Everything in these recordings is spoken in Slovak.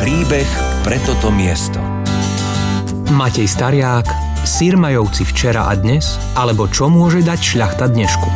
Príbeh pre toto miesto. Matej Stariák, Sirmajovci včera a dnes, alebo čo môže dať šľachta dnešku.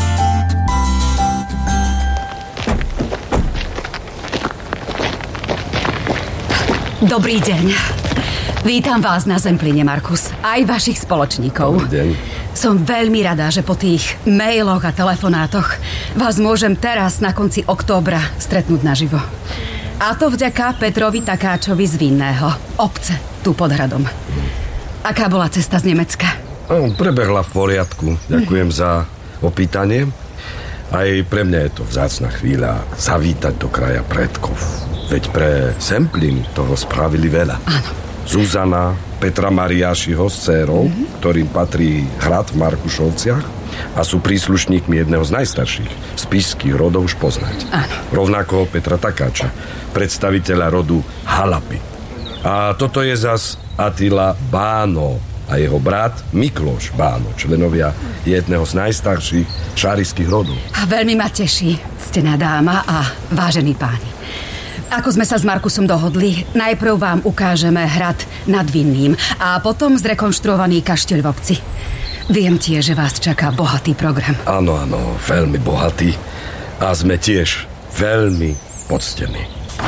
Dobrý deň. Vítam vás na Zemplíne, Markus. Aj vašich spoločníkov. Dobrý deň. Som veľmi rada, že po tých mailoch a telefonátoch vás môžem teraz na konci októbra stretnúť naživo. A to vďaka Petrovi Takáčovi z Vinného, obce, tu pod hradom. Aká bola cesta z Nemecka? Prebehla v poriadku. Ďakujem za opýtanie. Aj pre mňa je to vzácna chvíľa zavítať do kraja predkov. Veď pre Zemplín toho spravili veľa. Áno. Zuzana, Petra Mariášiho s dcérou, ktorým patrí hrad v Markušovciach a sú príslušníkmi jedného z najstarších spišských rodov už poznať. Áno. Rovnako Petra Takáča, predstaviteľa rodu Halapy. A toto je zas Attila Báno a jeho brat Mikloš Báno, členovia jedného z najstarších šáriských rodov. A veľmi ma teší, ctená dáma a vážení páni. Ako sme sa s Markusom dohodli, najprv vám ukážeme hrad nad Vinným a potom zrekonštruovaný kašteľ v obci. Viem tiež, že vás čaká bohatý program. Áno, veľmi bohatý. A sme tiež veľmi poctení.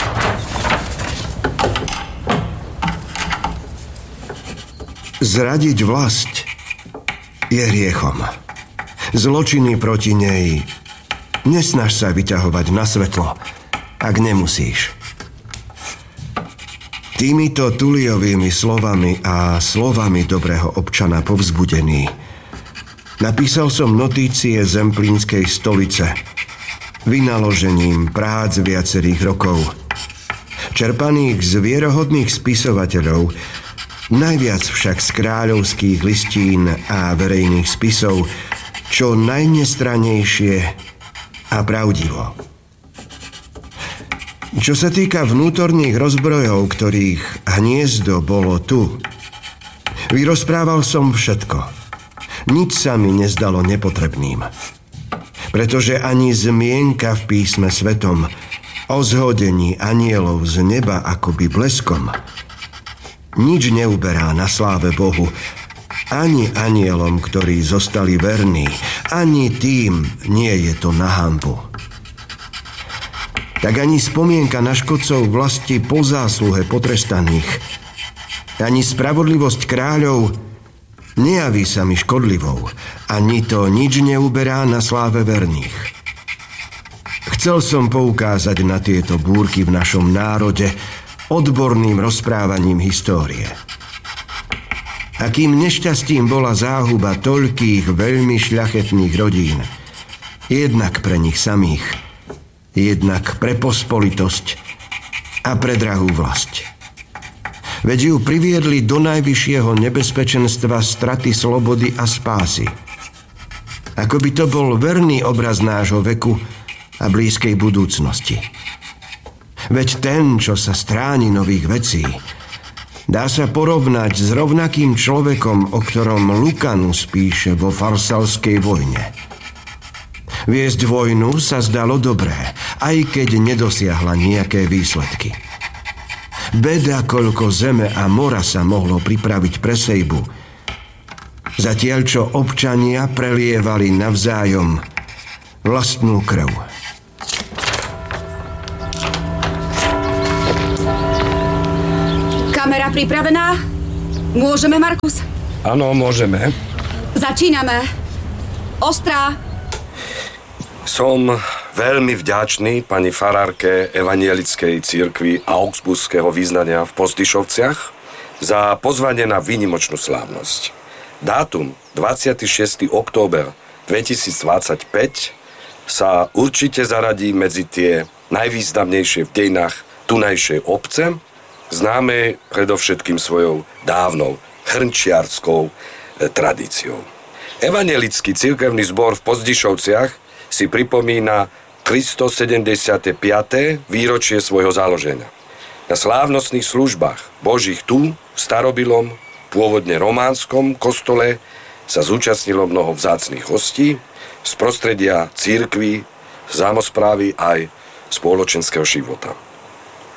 Zradiť vlast je hriechom. Zločiny proti nej nesnaž sa vyťahovať na svetlo, ak nemusíš. Týmito Tuliovými slovami a slovami dobrého občana povzbudený napísal som notície Zemplínskej stolice vynaložením prác viacerých rokov, čerpaných z vierohodných spisovateľov, najviac však z kráľovských listín a verejných spisov, čo najnestrannejšie a pravdivo. Čo sa týka vnútorných rozbrojov, ktorých hniezdo bolo tu, vyrozprával som všetko. Nič sa mi nezdalo nepotrebným. Pretože ani zmienka v písme svetom o zhodení anielov z neba akoby bleskom nič neuberá na sláve Bohu, ani anielom, ktorí zostali verní, ani tým nie je to na hanbu. Tak ani spomienka na škodcov vlasti po zásluhe potrestaných, ani spravodlivosť kráľov nejaví sa mi škodlivou, ani to nič neuberá na sláve verných. Chcel som poukázať na tieto búrky v našom národe odborným rozprávaním histórie. Akým nešťastím bola záhuba toľkých veľmi šľachetných rodín, jednak pre nich samých, jednak pre pospolitosť a pre drahú vlast. Veď ju priviedli do najvyššieho nebezpečenstva straty slobody a spásy. Ako by to bol verný obraz nášho veku a blízkej budúcnosti. Veď ten, čo sa stráni nových vecí, dá sa porovnať s rovnakým človekom, o ktorom Lucanus píše vo Farsalskej vojne. Viesť vojnu sa zdalo dobré, aj keď nedosiahla nejaké výsledky. Beda, koľko zeme a mora sa mohlo pripraviť pre sejbu, zatiaľ čo občania prelievali navzájom vlastnú krv. Kamera pripravená? Môžeme, Markus? Áno, môžeme. Začíname. Ostrá. Som veľmi vďačný pani farárke Evangelickej cirkvi Augsburského vyznania v Postišovciach za pozvanie na výnimočnú slávnosť. Dátum 26. október 2025 sa určite zaradí medzi tie najvýznamnejšie v dejinách tunajšej obce, známej predovšetkým svojou dávnou hrnčiarskou tradíciou. Evangelický cirkevný zbor v Pozdišovciach si pripomína 375. výročie svojho založenia. Na slávnostných službách Božích tu, v starobilom, pôvodne románskom kostole sa zúčastnilo mnoho vzácnych hostí z prostredia cirkvi, samosprávy aj spoločenského života.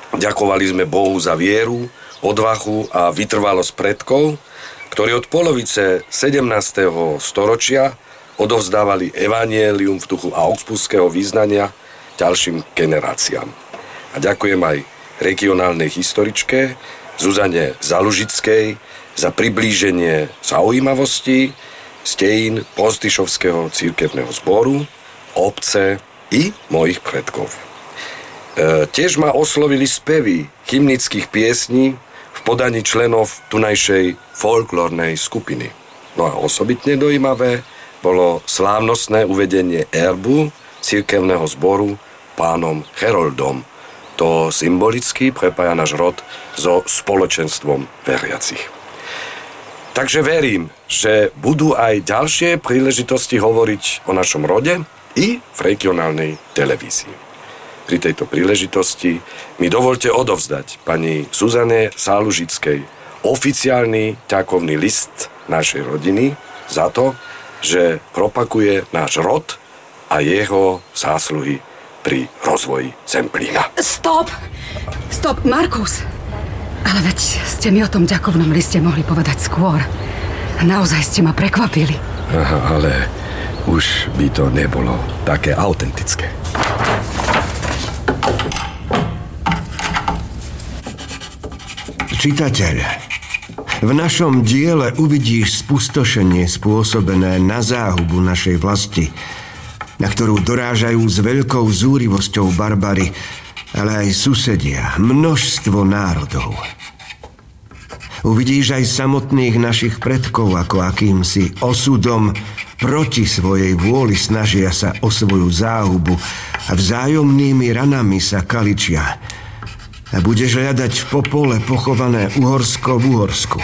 Ďakovali sme Bohu za vieru, odvahu a vytrvalosť predkov, ktorí od polovice 17. storočia odovzdávali evanjelium v duchu augsburského vyznania ďalším generáciám. A ďakujem aj regionálnej historičke Zuzane Zalužickej za priblíženie zaujímavostí z dejín Postyšovského cirkevného zboru, obce i mojich predkov. Tiež ma oslovili spevy hymnických piesní v podaní členov tunajšej folklórnej skupiny. No a osobitne dojímavé bolo slávnostné uvedenie erbu cirkevného zboru pánom Heroldom. To symbolicky prepája náš rod so spoločenstvom veriacich. Takže verím, že budú aj ďalšie príležitosti hovoriť o našom rode i v regionálnej televízii. Pri tejto príležitosti mi dovolte odovzdať pani Zuzane Zálužickej oficiálny ďakovný list našej rodiny za to, že propaguje náš rod a jeho zásluhy pri rozvoji Zemplína. Stop, Markus. Ale veď ste mi o tom ďakovnom liste mohli povedať skôr. Naozaj ste ma prekvapili. Aha, ale už by to nebolo také autentické. Čitateľ, v našom diele uvidíš spustošenie spôsobené na záhubu našej vlasti, na ktorú dorážajú s veľkou zúrivosťou barbary, ale aj susedia, množstvo národov. Uvidíš aj samotných našich predkov, ako akýmsi osudom proti svojej vôli snažia sa o svoju záhubu a vzájomnými ranami sa kaličia. A budeš hľadať v popole pochované Uhorsko v Uhorsku.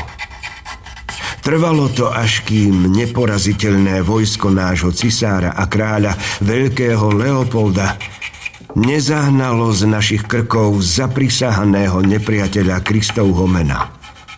Trvalo to, až kým neporaziteľné vojsko nášho cisára a kráľa veľkého Leopolda nezahnalo z našich krkov zaprisahaného nepriateľa Kristovho mena.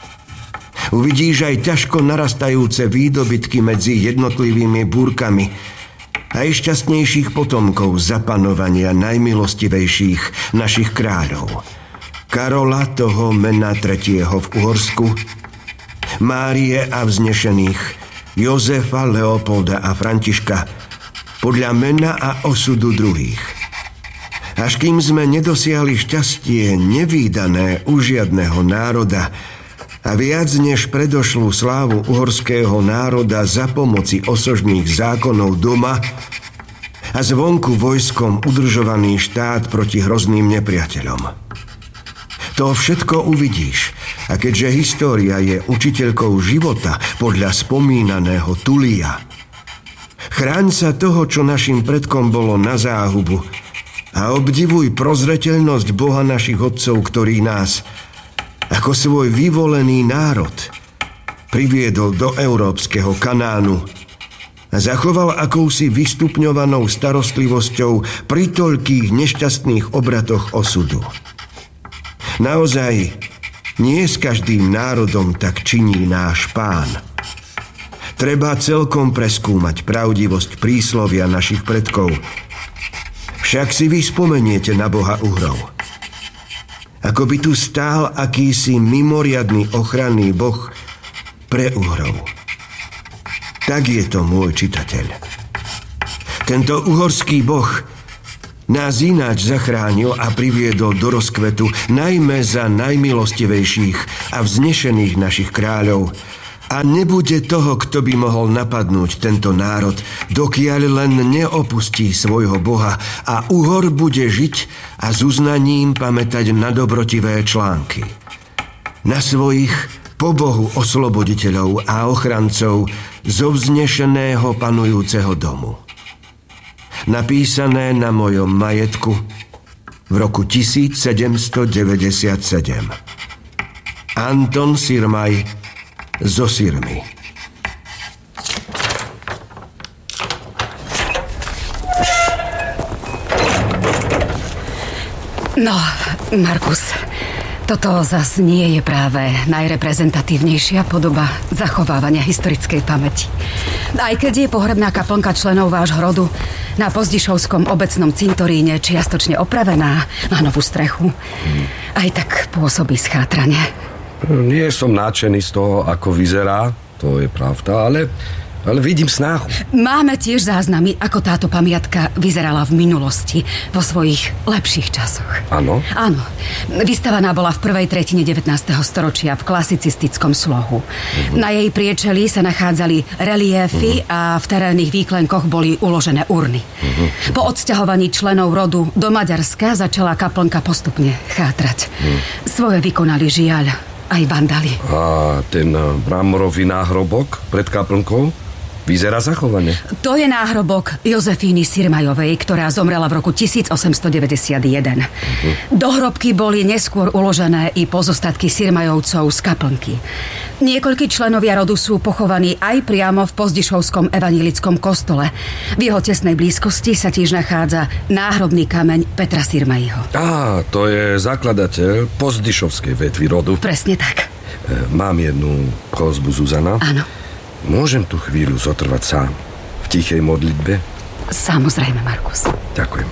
Uvidíš aj ťažko narastajúce výdobytky medzi jednotlivými búrkami aj šťastnejších potomkov zapanovania najmilostivejších našich kráľov. Karola, toho mena 3. v Uhorsku, Márie a vznešených, Jozefa, Leopolda a Františka, podľa mena a osudu druhých. Až kým sme nedosiahli šťastie nevídané u žiadneho národa a viac než predošlú slávu uhorského národa za pomoci osožných zákonov doma a zvonku vojskom udržovaný štát proti hrozným nepriateľom. To všetko uvidíš, a keďže história je učiteľkou života podľa spomínaného Tulia, chráň sa toho, čo našim predkom bolo na záhubu, a obdivuj prozreteľnosť Boha našich otcov, ktorý nás, ako svoj vyvolený národ, priviedol do európskeho Kanánu a zachoval akousi vystupňovanou starostlivosťou pri toľkých nešťastných obratoch osudu. Naozaj, nie s každým národom tak činí náš Pán. Treba celkom preskúmať pravdivosť príslovia našich predkov. Však si vy spomeniete na Boha Uhrov. Ako by tu stál akýsi mimoriadny ochranný Boh pre Uhrov. Tak je to, môj čitateľ. Tento uhorský Boh nás ináč zachránil a priviedol do rozkvetu najmä za najmilostivejších a vznešených našich kráľov. A nebude toho, kto by mohol napadnúť tento národ, dokiaľ len neopustí svojho Boha a Uhor bude žiť a s uznaním pamätať na dobrotivé články. Na svojich po Bohu osloboditeľov a ochrancov zo vznešeného panujúceho domu. Napísané na mojom majetku v roku 1797. Anton Sirmaj zo Sirmy. No, Markus, toto zas nie je práve najreprezentatívnejšia podoba zachovávania historickej pamäti. Aj keď je pohrebná kaplnka členov vášho rodu Na Pozdišovskom obecnom cintoríne čiastočne opravená, má novú strechu. Aj tak pôsobí schátrane. Nie som nadšený z toho, ako vyzerá, to je pravda, ale vidím snahu. Máme tiež záznamy, ako táto pamiatka vyzerala v minulosti, vo svojich lepších časoch. Áno? Áno. Vystavaná bola v prvej tretine 19. storočia v klasicistickom slohu. Na jej priečelí sa nachádzali reliéfy a v terénnych výklenkoch boli uložené urny. Po odsťahovaní členov rodu do Maďarska začala kaplnka postupne chátrať. Svoje vykonali žiaľ aj vandali. A ten mramorový náhrobok pred kaplnkou vyzerá zachovane. To je náhrobok Jozefíny Sirmajovej, ktorá zomrela v roku 1891. Do hrobky boli neskôr uložené i pozostatky Sirmajovcov z kaplnky. Niekoľkí členovia rodu sú pochovaní aj priamo v Pozdišovskom evanjelickom kostole. V jeho tesnej blízkosti sa tiež nachádza náhrobný kameň Petra Sirmajiho. To je zakladateľ Pozdišovskej vetvy rodu. Presne tak. Mám jednu prosbu, Zuzana. Áno. Môžem tu chvíľu zotrvať sám v tichej modlitbe? Samozrejme, Markus. Ďakujem.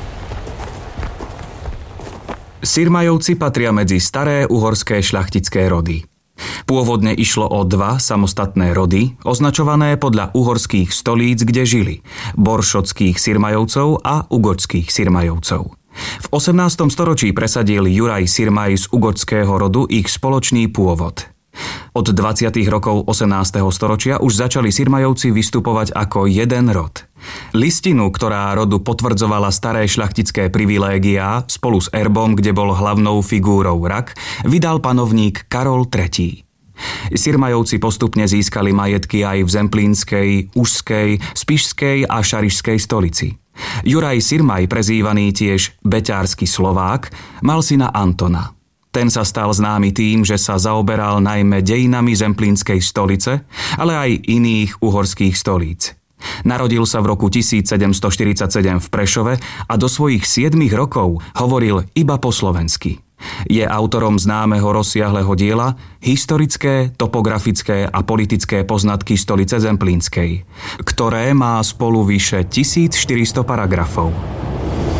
Sirmajovci patria medzi staré uhorské šľachtické rody. Pôvodne išlo o dva samostatné rody, označované podľa uhorských stolíc, kde žili: Boršotských Sirmajovcov a Ugočských Sirmajovcov. V 18. storočí presadil Juraj Sirmaj z ugočského rodu ich spoločný pôvod. Od 20. rokov 18. storočia už začali Sirmajovci vystupovať ako jeden rod. Listinu, ktorá rodu potvrdzovala staré šľachtické privilégiá spolu s erbom, kde bol hlavnou figúrou rak, vydal panovník Karol III. Sirmajovci postupne získali majetky aj v zemplínskej, ušskej, spišskej a šarišskej stolici. Juraj Sirmaj, prezývaný tiež Beťársky Slovák, mal syna Antona. Ten sa stal známy tým, že sa zaoberal najmä dejinami zemplínskej stolice, ale aj iných uhorských stolíc. Narodil sa v roku 1747 v Prešove a do svojich 7 rokov hovoril iba po slovensky. Je autorom známeho rozsiahleho diela Historické, topografické a politické poznatky stolice zemplínskej, ktoré má spolu vyše 1400 paragrafov.